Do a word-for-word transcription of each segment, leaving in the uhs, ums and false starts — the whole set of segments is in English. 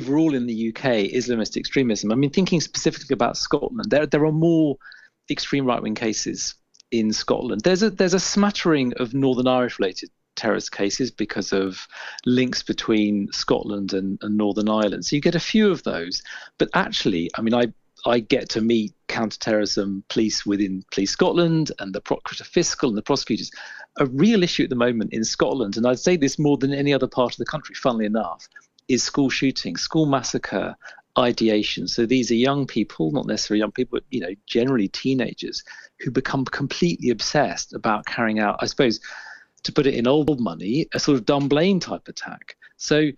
overall in the U K, Islamist extremism, I mean, thinking specifically about Scotland, there there are more extreme right-wing cases in Scotland. There's a there's a smattering of Northern Irish-related terrorist cases because of links between Scotland and, and Northern Ireland. So you get a few of those. But actually, I mean, I I get to meet counter-terrorism police within Police Scotland and the Procurator Fiscal and the prosecutors. A real issue at the moment in Scotland, and I'd say this more than any other part of the country, funnily enough, is school shooting, school massacre ideation. So these are young people, not necessarily young people, but, you know, generally teenagers who become completely obsessed about carrying out, I suppose, to put it in old money, a sort of Dunblane type attack. So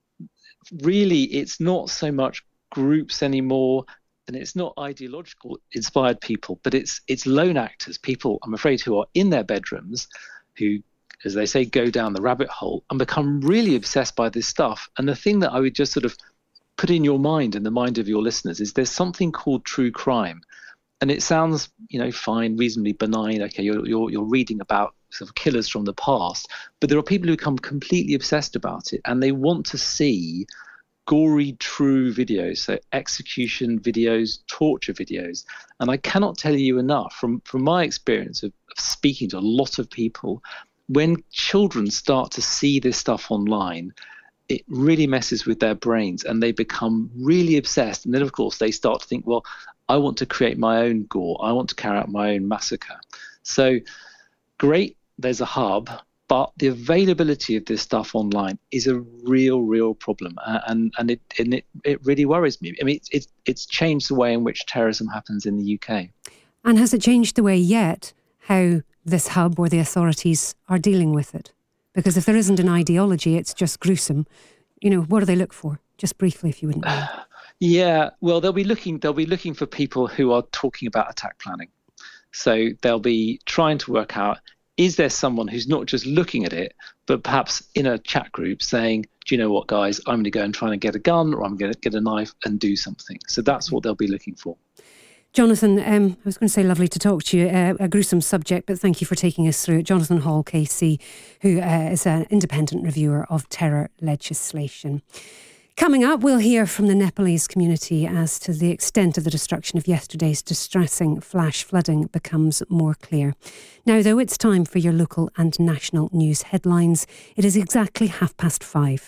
really, it's not so much groups anymore, and it's not ideological inspired people, but it's it's lone actors, people, I'm afraid, who are in their bedrooms, who, as they say, go down the rabbit hole and become really obsessed by this stuff. And the thing that I would just sort of put in your mind and the mind of your listeners is there's something called true crime. And it sounds, you know, fine, reasonably benign. Okay, you're you're you're reading about sort of killers from the past, but there are people who become completely obsessed about it, and they want to see gory, true videos, so execution videos, torture videos. And I cannot tell you enough from from my experience of, of speaking to a lot of people, when children start to see this stuff online, it really messes with their brains and they become really obsessed. And then, of course, they start to think, well, I want to create my own gore. I want to carry out my own massacre. So great, there's a hub, but the availability of this stuff online is a real, real problem. Uh, and and, it, and it, it really worries me. I mean, it, it, it's changed the way in which terrorism happens in the U K. And has it changed the way yet how this hub or the authorities are dealing with it? Because if there isn't an ideology, it's just gruesome. You know, what do they look for? Just briefly, if you wouldn't mind. Yeah, well, they'll be looking. They'll be looking for people who are talking about attack planning. So they'll be trying to work out: is there someone who's not just looking at it, but perhaps in a chat group saying, "Do you know what, guys? I'm going to go and try and get a gun, or I'm going to get a knife and do something." So that's what they'll be looking for. Jonathan, um, I was going to say lovely to talk to you, uh, a gruesome subject, but thank you for taking us through it. Jonathan Hall, K C, who uh, is an independent reviewer of terror legislation. Coming up, we'll hear from the Nepalese community as to the extent of the destruction of yesterday's distressing flash flooding becomes more clear. Now, though, it's time for your local and national news headlines. It is exactly half past five.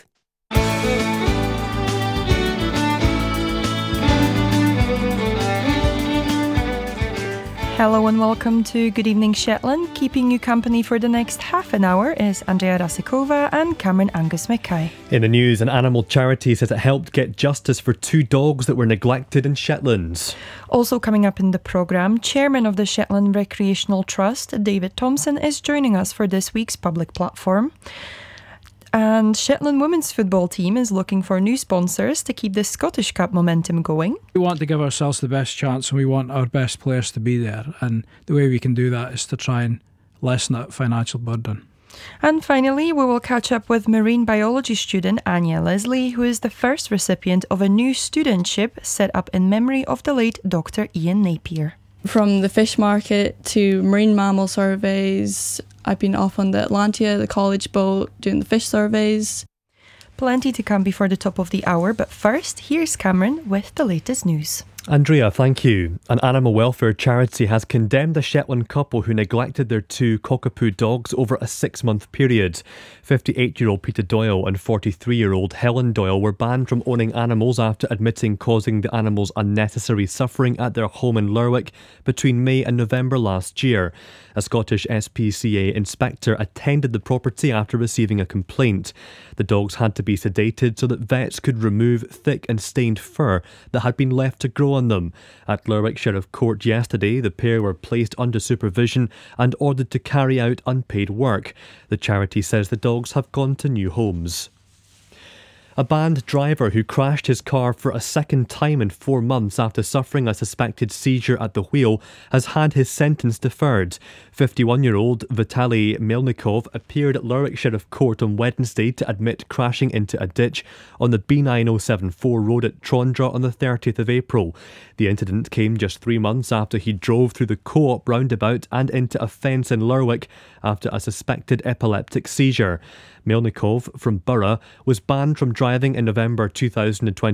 Hello and welcome to Good Evening Shetland. Keeping you company for the next half an hour is Andrea Rasikova and Cameron Angus Mackay. In the news, an animal charity says it helped get justice for two dogs that were neglected in Shetlands. Also coming up in the programme, Chairman of the Shetland Recreational Trust, David Thompson, is joining us for this week's public platform. And Shetland women's football team is looking for new sponsors to keep the Scottish Cup momentum going. We want to give ourselves the best chance and we want our best players to be there. And the way we can do that is to try and lessen that financial burden. And finally, we will catch up with marine biology student Anya Leslie, who is the first recipient of a new studentship set up in memory of the late Doctor Ian Napier. From the fish market to marine mammal surveys, I've been off on the Atlantia, the college boat, doing the fish surveys. Plenty to come before the top of the hour, but first, here's Cameron with the latest news. Andrea, thank you. An animal welfare charity has condemned a Shetland couple who neglected their two cockapoo dogs over a six-month period. fifty-eight-year-old Peter Doyle and forty-three-year-old Helen Doyle were banned from owning animals after admitting causing the animals unnecessary suffering at their home in Lerwick between May and November last year. A Scottish S P C A inspector attended the property after receiving a complaint. The dogs had to be sedated so that vets could remove thick and stained fur that had been left to grow on them. At Lerwick Sheriff Court yesterday, the pair were placed under supervision and ordered to carry out unpaid work. The charity says the dogs have gone to new homes. A banned driver who crashed his car for a second time in four months after suffering a suspected seizure at the wheel has had his sentence deferred. fifty-one-year-old Vitaly Melnikov appeared at Lerwick Sheriff Court on Wednesday to admit crashing into a ditch on the B nine oh seven four road at Trondra on the thirtieth of April. The incident came just three months after he drove through the Co-op roundabout and into a fence in Lerwick after a suspected epileptic seizure. Melnikov from Borough was banned from driving in November two thousand twenty